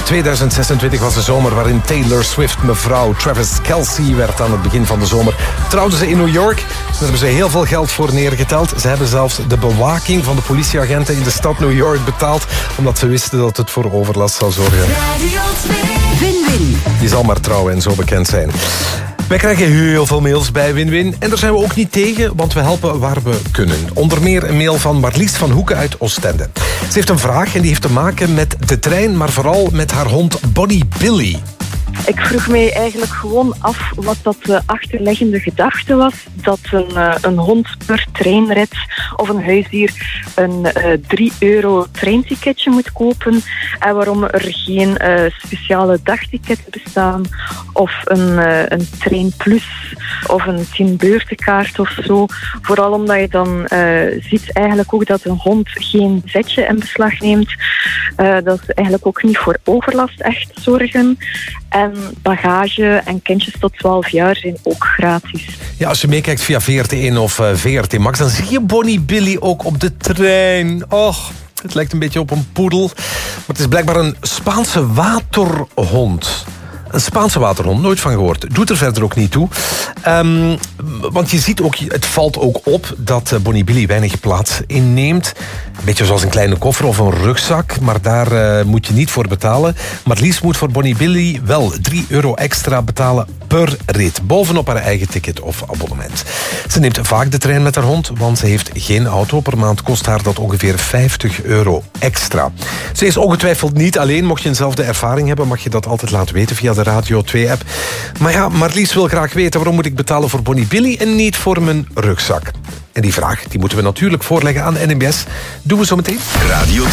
2026 was de zomer waarin Taylor Swift mevrouw Travis Kelce werd aan het begin van de zomer. Trouwden ze in New York. Daar hebben ze heel veel geld voor neergeteld. Ze hebben zelfs de bewaking van de politieagenten in de stad New York betaald, omdat ze wisten dat het voor overlast zou zorgen. Win-win. Die zal maar trouwen en zo bekend zijn. Wij krijgen heel veel mails bij Win-Win. En daar zijn we ook niet tegen, want we helpen waar we kunnen. Onder meer een mail van Marlies van Hoeken uit Oostende. Ze heeft een vraag en die heeft te maken met de trein, maar vooral met haar hond Bonnie Billy. Ik vroeg mij eigenlijk gewoon af wat dat de achterliggende gedachte was. Dat een hond per treinrit of een huisdier een €3 treinticketje moet kopen. En waarom er geen speciale dagticketten bestaan. Of een Train Plus of een 10-beurtenkaart of zo. Vooral omdat je dan ziet eigenlijk ook dat een hond geen zetje in beslag neemt. Dat ze eigenlijk ook niet voor overlast echt zorgen. En bagage en kindjes tot 12 jaar zijn ook gratis. Ja, als je meekijkt via VRT1 of VRT Max, dan zie je Bonnie Billy ook op de trein. Och, het lijkt een beetje op een poedel. Maar het is blijkbaar een Spaanse waterhond. Een Spaanse waterhond, nooit van gehoord. Doet er verder ook niet toe. Want je ziet ook, het valt ook op dat Bonnie Billy weinig plaats inneemt. Een beetje zoals een kleine koffer of een rugzak. Maar daar moet je niet voor betalen. Marlies moet voor Bonnie Billy wel €3 extra betalen per rit. Bovenop haar eigen ticket of abonnement. Ze neemt vaak de trein met haar hond, want ze heeft geen auto. Per maand kost haar dat ongeveer €50 extra. Ze is ongetwijfeld niet alleen. Mocht je eenzelfde ervaring hebben, mag je dat altijd laten weten via de Radio 2-app. Maar ja, Marlies wil graag weten waarom moet ik betalen voor Bonnie Billy en niet voor mijn rugzak. En die vraag die moeten we natuurlijk voorleggen aan NMBS. Doen we zo meteen. Radio 2.